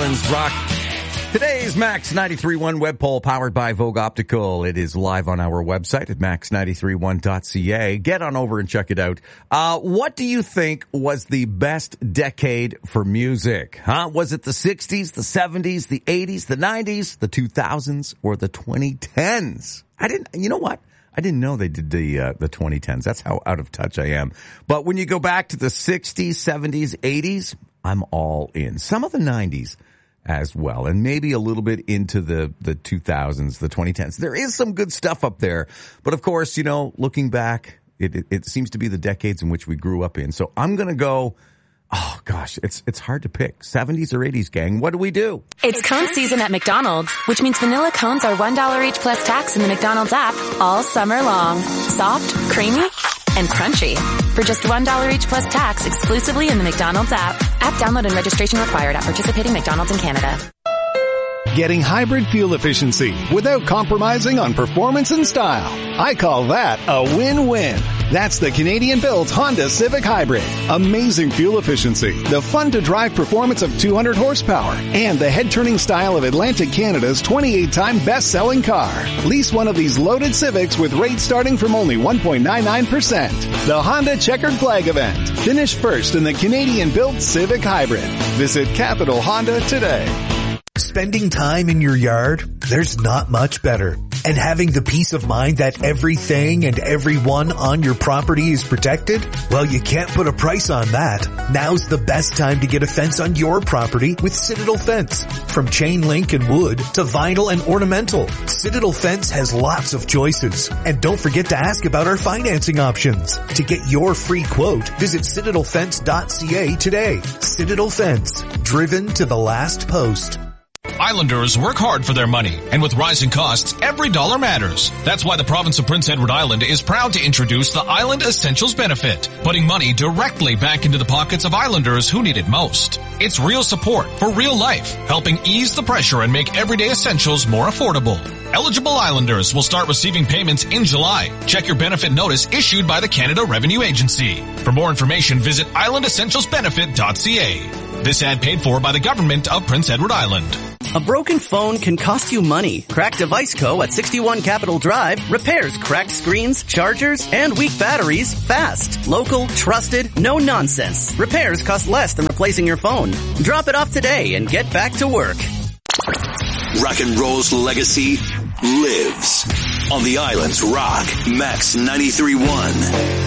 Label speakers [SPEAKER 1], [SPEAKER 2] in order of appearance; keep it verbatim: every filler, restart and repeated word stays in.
[SPEAKER 1] Islands Rock. Today's Max ninety-three point one web poll powered by Vogue Optical. It is live on our website at max ninety-three one dot c a. Get on over and check it out. Uh, what do you think was the best decade for music? Huh? Was it the sixties, the seventies, the eighties, the nineties, the two thousands, or the twenty tens? I didn't, you know what? I didn't know they did the, uh, the twenty tens. That's how out of touch I am. But when you go back to the sixties, seventies, eighties, I'm all in. Some of the nineties as well, and maybe a little bit into the, the two thousands, the twenty tens. There is some good stuff up there. But of course, you know, looking back, it, it, it seems to be the decades in which we grew up in. So I'm going to go, oh gosh, it's, it's hard to pick. seventies or eighties, gang. What do we do?
[SPEAKER 2] It's cone season at McDonald's, which means vanilla cones are one dollar each plus tax in the McDonald's app all summer long. Soft, creamy, and crunchy. For just one dollar each plus tax exclusively in the McDonald's app. App download and registration required at participating McDonald's in Canada.
[SPEAKER 3] Getting hybrid fuel efficiency without compromising on performance and style. I call that a win-win. That's the Canadian-built Honda Civic Hybrid. Amazing fuel efficiency, the fun-to-drive performance of two hundred horsepower, and the head-turning style of Atlantic Canada's twenty-eight time best-selling car. Lease one of these loaded Civics with rates starting from only one point nine nine percent. The Honda Checkered Flag event. Finish first in the Canadian-built Civic Hybrid. Visit Capital Honda today.
[SPEAKER 4] Spending time in your yard, there's not much better. And having the peace of mind that everything and everyone on your property is protected? Well, you can't put a price on that. Now's the best time to get a fence on your property with Citadel Fence. From chain link and wood to vinyl and ornamental, Citadel Fence has lots of choices. And don't forget to ask about our financing options. To get your free quote, visit citadel fence dot c a today. Citadel Fence, driven to the last post.
[SPEAKER 5] Islanders work hard for their money, and with rising costs, every dollar matters. That's why the province of Prince Edward Island is proud to introduce the Island Essentials benefit, putting money directly back into the pockets of Islanders who need it most. It's real support for real life, helping ease the pressure and make everyday essentials more affordable. Eligible Islanders will start receiving payments in July. Check your benefit notice issued by the Canada Revenue Agency. For more information, visit island essentials benefit dot c a. This ad paid for by the government of Prince Edward Island.
[SPEAKER 6] A broken phone can cost you money. Cracked Device Co. at sixty-one Capitol Drive repairs cracked screens, chargers, and weak batteries fast. Local, trusted, no nonsense. Repairs cost less than replacing your phone. Drop it off today and get back to work.
[SPEAKER 7] Rock and roll's legacy lives on the Island's Rock Max ninety-three point one.